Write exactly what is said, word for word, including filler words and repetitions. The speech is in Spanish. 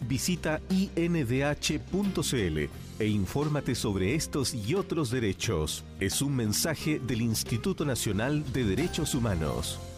Visita i n d h punto c l e infórmate sobre estos y otros derechos. Es un mensaje del Instituto Nacional de Derechos Humanos.